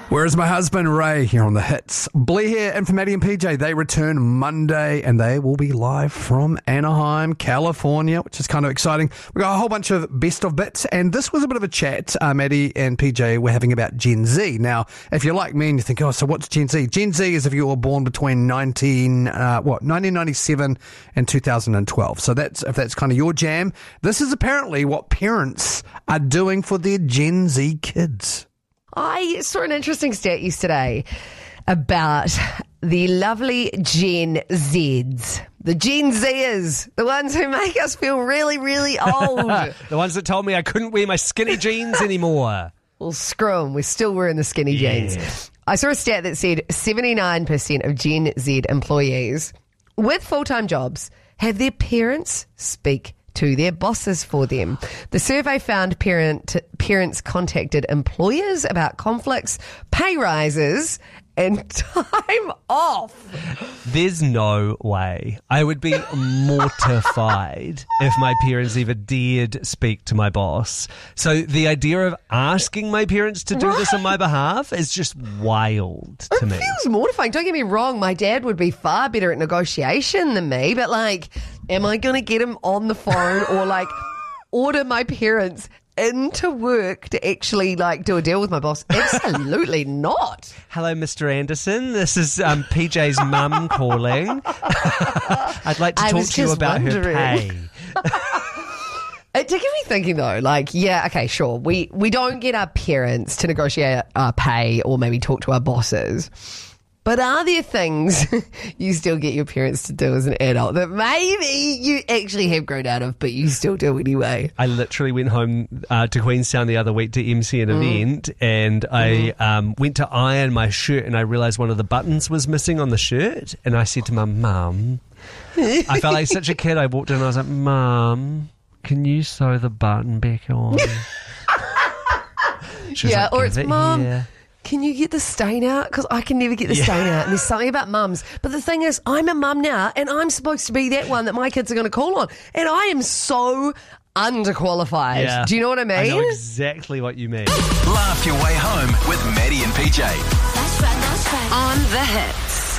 Where's my husband Ray here on the hits? Blee here, and for Maddie and PJ, they return Monday and they will be live from Anaheim, California, which is kind of exciting. We've got a whole bunch of best of bits, and this was a bit of a chat Maddie and PJ were having about Gen Z. Now, if you're like me and you think, oh, so what's Gen Z? Gen Z is if you were born between 1997 and 2012. So if that's kind of your jam, this is apparently what parents are doing for their Gen Z kids. I saw an interesting stat yesterday about the lovely Gen Zs. The Gen Zers, the ones who make us feel really, really old. The ones that told me I couldn't wear my skinny jeans anymore. Well, screw them. We're still wearing the skinny jeans. I saw a stat that said 79% of Gen Z employees with full-time jobs have their parents speak to their bosses for them. The survey found parents contacted employers about conflicts, pay rises, and time off. There's no way. I would be mortified if my parents ever dared speak to my boss. So the idea of asking my parents to do this on my behalf is just wild to me. It feels mortifying. Don't get me wrong, my dad would be far better at negotiation than me, but am I going to get him on the phone or order my parents into work to actually do a deal with my boss? Absolutely not. Hello, Mr. Anderson. This is PJ's mum calling. I'd like to talk to you about her pay. It did get me thinking though, okay, sure. We don't get our parents to negotiate our pay or maybe talk to our bosses. But are there things you still get your parents to do as an adult that maybe you actually have grown out of, but you still do anyway? I literally went home to Queenstown the other week to MC an event, and I went to iron my shirt, and I realised one of the buttons was missing on the shirt, and I said to my mum, I felt like such a kid. I walked in and I was like, Mum, can you sew the button back on? She was like, or it's Mum. Here. Can you get the stain out? Because I can never get the stain out. And there's something about mums. But the thing is, I'm a mum now, and I'm supposed to be that one that my kids are going to call on. And I am so underqualified. Yeah. Do you know what I mean? I know exactly what you mean. Laugh your way home with Maddie and PJ. That's right. On the hits.